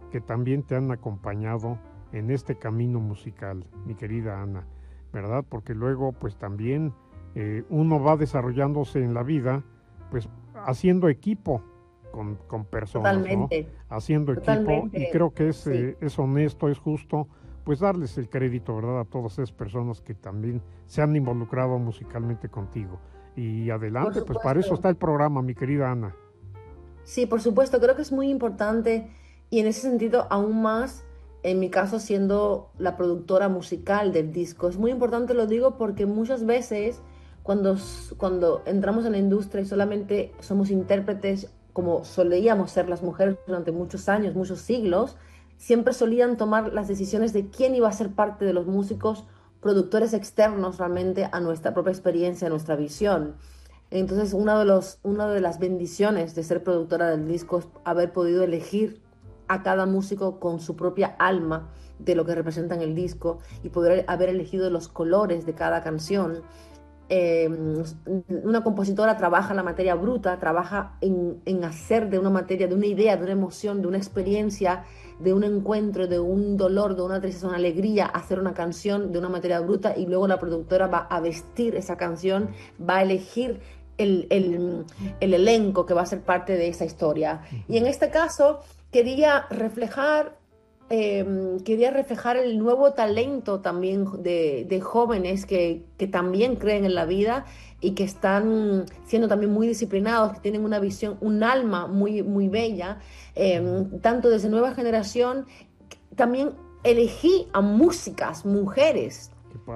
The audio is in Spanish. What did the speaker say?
que también te han acompañado en este camino musical, mi querida Ana, ¿verdad? Porque luego pues también uno va desarrollándose en la vida pues haciendo equipo con personas, ¿no? Totalmente, Haciendo equipo y totalmente, creo que sí. es honesto, es justo pues darles el crédito, ¿verdad? A todas esas personas que también se han involucrado musicalmente contigo. Y Por adelante, pues para eso supuesto. está el programa, mi querida Ana. Sí, por supuesto, creo que es muy importante y en ese sentido aún más, en mi caso siendo la productora musical del disco, es muy importante, lo digo porque muchas veces cuando entramos en la industria y solamente somos intérpretes como solíamos ser las mujeres durante muchos años, muchos siglos, siempre solían tomar las decisiones de quién iba a ser parte de los músicos, productores externos realmente a nuestra propia experiencia, a nuestra visión. Entonces, una de las bendiciones de ser productora del disco es haber podido elegir a cada músico con su propia alma de lo que representa en el disco y poder haber elegido los colores de cada canción. eh, una compositora trabaja la materia bruta, trabaja en hacer de una materia, de una idea, de una emoción, de una experiencia, de un encuentro, de un dolor, de una tristeza, una alegría, hacer una canción de una materia bruta y luego la productora va a vestir esa canción, va a elegir el, el, el elenco que va a ser parte de esa historia. Y en Ujú. este caso quería reflejar el nuevo talento también de jóvenes que también creen en la vida y que están siendo también muy disciplinados, que tienen una visión, un alma muy, muy bella, tanto desde nueva generación, también elegí a músicas, mujeres